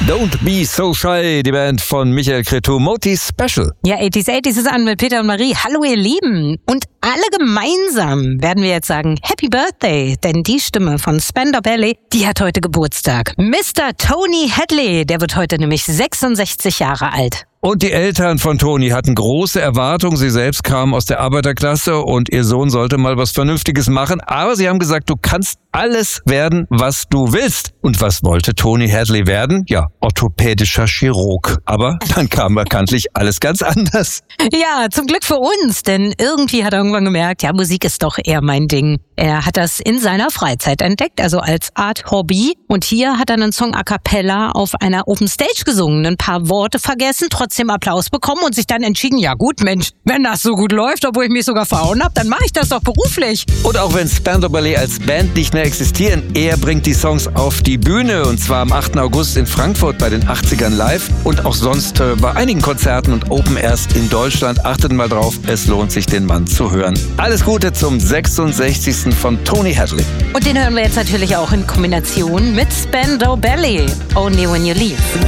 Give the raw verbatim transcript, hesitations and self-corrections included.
Don't Be So Shy, die Band von Michael Cretu, Moti Special. Ja, achtziger achtziger ist an mit Peter und Marie. Hallo ihr Lieben. Und alle gemeinsam werden wir jetzt sagen Happy Birthday, denn die Stimme von Spandau Ballet, die hat heute Geburtstag. Mister Tony Hadley, der wird heute nämlich sechsundsechzig Jahre alt. Und die Eltern von Toni hatten große Erwartungen. Sie selbst kamen aus der Arbeiterklasse und ihr Sohn sollte mal was Vernünftiges machen. Aber sie haben gesagt, du kannst alles werden, was du willst. Und was wollte Tony Hadley werden? Ja, orthopädischer Chirurg. Aber dann kam bekanntlich alles ganz anders. Ja, zum Glück für uns, denn irgendwie hat er irgendwann gemerkt, ja, Musik ist doch eher mein Ding. Er hat das in seiner Freizeit entdeckt, also als Art Hobby. Und hier hat er einen Song a cappella auf einer Open Stage gesungen, ein paar Worte vergessen, trotzdem Applaus bekommen und sich dann entschieden, ja gut, Mensch, wenn das so gut läuft, obwohl ich mich sogar verhauen habe, dann mache ich das doch beruflich. Und auch wenn Spandau Ballet als Band nicht mehr existieren, er bringt die Songs auf die Bühne und zwar am achten August in Frankfurt bei den achtzigern live und auch sonst äh, bei einigen Konzerten und Open Airs in Deutschland. Achtet mal drauf, es lohnt sich, den Mann zu hören. Alles Gute zum sechsundsechzigsten von Tony Hadley. Und den hören wir jetzt natürlich auch in Kombination mit Spandau Ballet, Only When You Leave.